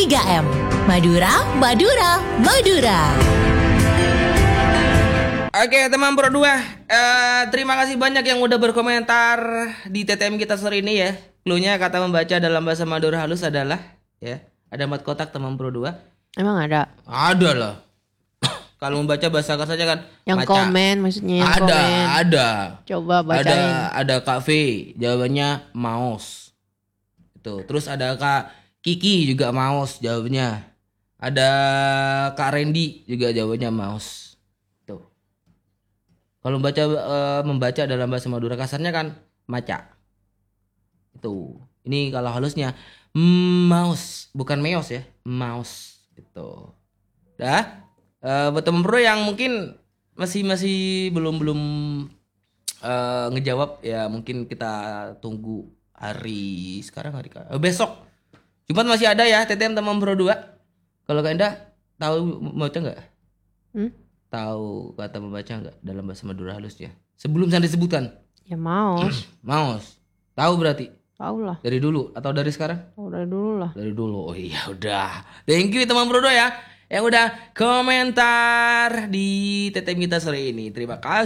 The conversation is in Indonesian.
3M. Madura, Madura, Madura. Oke teman Pro 2, terima kasih banyak yang udah berkomentar di TTM kita sore ini ya. Cluenya kata membaca dalam bahasa Madura halus adalah ya, ada 4 kotak teman Pro 2. Emang ada? Ada lah. Kalau membaca bahasa kasarnya kan Yang maca. komen maksudnya yang Ada, komen. ada. Coba bacain. Ada Kak V, jawabannya mouse. Itu. Terus ada Kak Kiki juga mouse jawabnya. Ada Kak Randy juga jawabannya mouse. Tuh. Kalau membaca dalam bahasa Madura kasarnya kan maca. Itu. Ini kalau halusnya mouse, bukan meos ya, mouse. Itu. Dah. Buat temen Pro yang mungkin masih belum ngejawab ya, mungkin kita tunggu besok. Jumat masih ada ya TTM teman Pro 2. Kalau Kak Indah tahu membaca nggak? Tahu kata membaca nggak dalam bahasa Madura halus ya? Sebelum saya disebutkan. Ya mouse. Mouse. Tahu berarti? Tahu lah. Dari dulu atau dari sekarang? Tahu dari dulu lah. Dari dulu. Oh iya udah. Thank you teman Pro 2 ya yang udah komentar di TTM kita sore ini. Terima kasih.